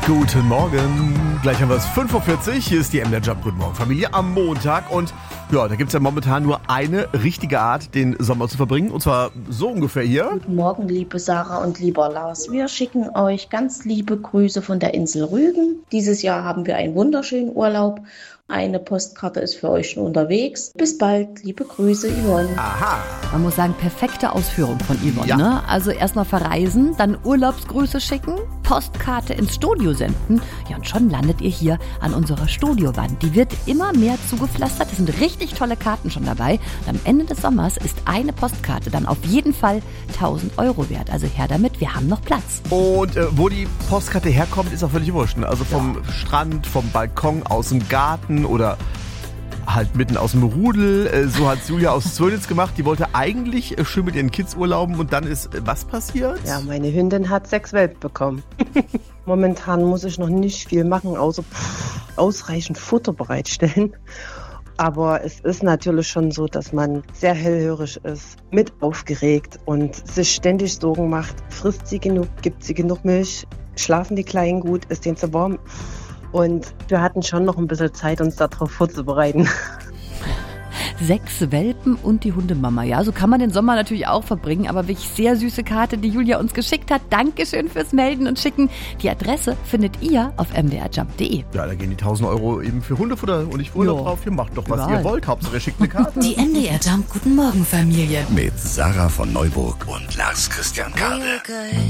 Guten Morgen. Gleich haben wir es 5.40 Uhr. Hier ist die MDR Jump. Guten Morgen, Familie, am Montag. Und ja, da gibt es ja momentan nur eine richtige Art, den Sommer zu verbringen. Und zwar so ungefähr hier. Guten Morgen, liebe Sarah und lieber Lars. Wir schicken euch ganz liebe Grüße von der Insel Rügen. Dieses Jahr haben wir einen wunderschönen Urlaub. Eine Postkarte ist für euch schon unterwegs. Bis bald, liebe Grüße, Yvonne. Aha. Man muss sagen, perfekte Ausführung von Yvonne. Ja. Ne? Also erstmal verreisen, dann Urlaubsgrüße schicken, Postkarte ins Studio senden. Ja, und schon landet ihr hier an unserer Studiowand. Die wird immer mehr zugepflastert. Es sind richtig tolle Karten schon dabei. Und am Ende des Sommers ist eine Postkarte dann auf jeden Fall 1.000 € wert. Also her damit, wir haben noch Platz. Und wo die Postkarte herkommt, ist auch völlig wurscht. Ne? Also vom Strand, vom Balkon, aus dem Garten oder halt mitten aus dem Rudel. So hat Julia aus Zwölnitz gemacht. Die wollte eigentlich schön mit ihren Kids urlauben und dann ist was passiert? Ja, meine Hündin hat 6 Welpen bekommen. Momentan muss ich noch nicht viel machen, außer ausreichend Futter bereitstellen. Aber es ist natürlich schon so, dass man sehr hellhörig ist, mit aufgeregt und sich ständig Sorgen macht. Frisst sie genug, gibt sie genug Milch, schlafen die Kleinen gut, ist denen zu warm? Und wir hatten schon noch ein bisschen Zeit, uns darauf vorzubereiten. 6 Welpen und die Hundemama. Ja, so kann man den Sommer natürlich auch verbringen, aber wirklich sehr süße Karte, die Julia uns geschickt hat. Dankeschön fürs Melden und Schicken. Die Adresse findet ihr auf mdrjump.de. Ja, da gehen die 1.000 € eben für Hundefutter und ich Urlaub drauf. Ihr macht doch, was Überall. ihr wollt. Hauptsache ihr schickt eine Karte. Die MDR Jump Guten Morgen Familie. Mit Sarah von Neuburg und Lars Christian Kade.